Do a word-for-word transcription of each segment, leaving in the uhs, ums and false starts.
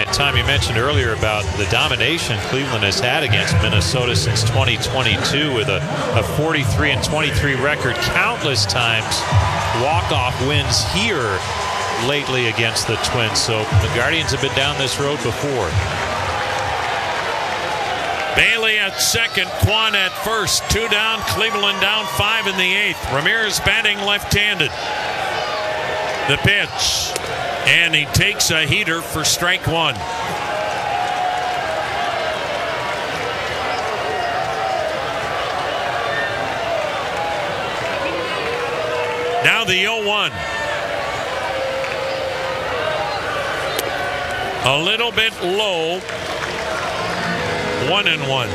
And Tom, you mentioned earlier about the domination Cleveland has had against Minnesota since twenty twenty-two with a, a forty-three and twenty-three record. Countless times walk-off wins here lately against the Twins. So the Guardians have been down this road before. Bailey at second, Kwan at first. Two down, Cleveland down five in the eighth. Ramirez batting left-handed. The pitch. And he takes a heater for strike one. Now the oh one. A little bit low. One and one.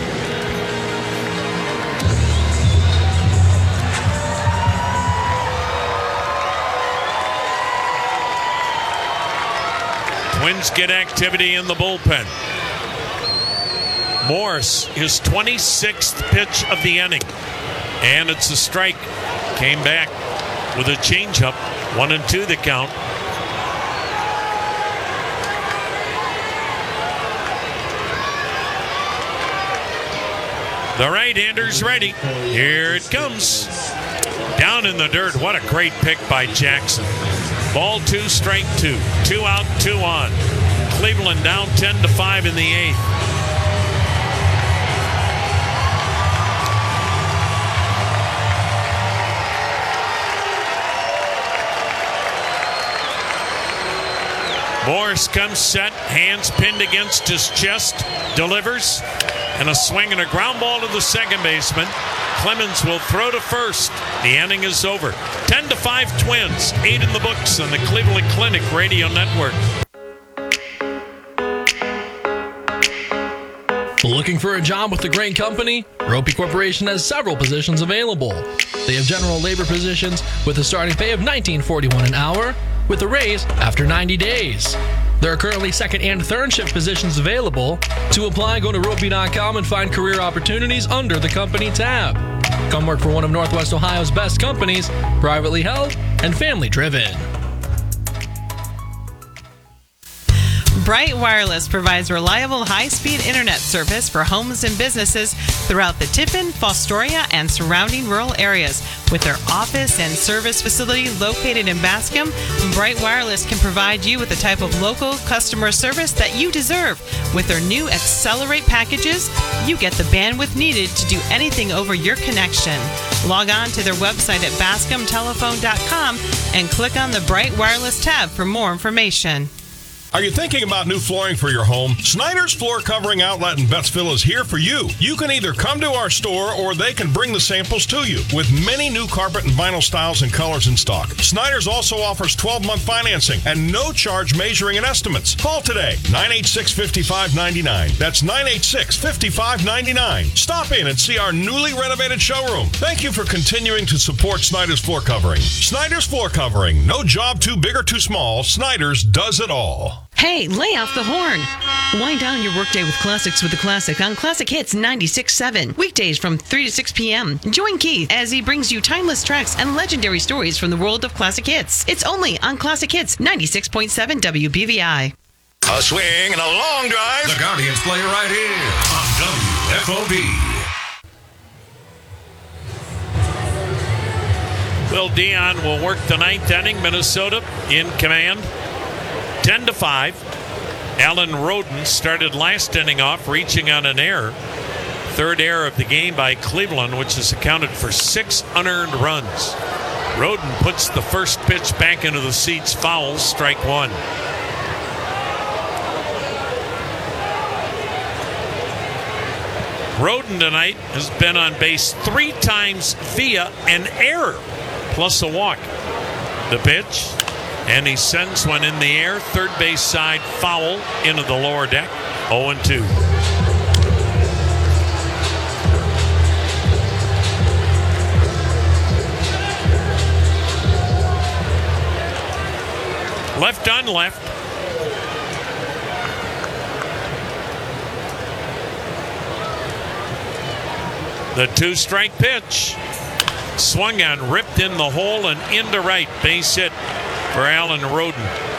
Twins get activity in the bullpen. Morris, his twenty-sixth pitch of the inning. And it's a strike. Came back with a changeup. One and two the count. The right-hander's ready. Here it comes. Down in the dirt. What a great pick by Jackson. Ball two, strike two. Two out, two on. Cleveland down ten to five in the eighth. Morris comes set, hands pinned against his chest, delivers, and a swing and a ground ball to the second baseman. Clemens will throw to first. The inning is over. ten to five Twins, eight in the books on the Cleveland Clinic Radio Network. Looking for a job with a great company? Ropey Corporation has several positions available. They have general labor positions with a starting pay of nineteen forty-one an hour with a raise after ninety days. There are currently second and third shift positions available. To apply, go to ropey dot com and find career opportunities under the company tab. Come work for one of Northwest Ohio's best companies, privately held and family driven. Bright Wireless provides reliable high-speed internet service for homes and businesses throughout the Tiffin, Fostoria, and surrounding rural areas. With their office and service facility located in Bascom, Bright Wireless can provide you with the type of local customer service that you deserve. With their new Accelerate packages, you get the bandwidth needed to do anything over your connection. Log on to their website at bascom telephone dot com and click on the Bright Wireless tab for more information. Are you thinking about new flooring for your home? Snyder's Floor Covering Outlet in Bettsville is here for you. You can either come to our store or they can bring the samples to you. With many new carpet and vinyl styles and colors in stock. Snyder's also offers twelve-month financing and no charge measuring and estimates. Call today, nine eight six, five five nine nine. That's nine eight six, five five nine nine. Stop in and see our newly renovated showroom. Thank you for continuing to support Snyder's Floor Covering. Snyder's Floor Covering. No job too big or too small. Snyder's does it all. Hey, lay off the horn. Wind down your workday with classics with the classic on Classic Hits ninety-six point seven. Weekdays from three to six p.m. Join Keith as he brings you timeless tracks and legendary stories from the world of classic hits. It's only on Classic Hits ninety-six point seven W B V I. A swing and a long drive. The Guardians play right here on W F O B. Will Dion will work the ninth inning. Minnesota in command. ten to five. Alan Roden started last inning off, reaching on an error. Third error of the game by Cleveland, which has accounted for six unearned runs. Roden puts the first pitch back into the seats, fouls, strike one. Roden tonight has been on base three times via an error, plus a walk. The pitch. And he sends one in the air. Third base side foul into the lower deck. oh and two. Left on left. The two-strike pitch. Swung on, ripped in the hole and into right. Base hit for Alan Roden.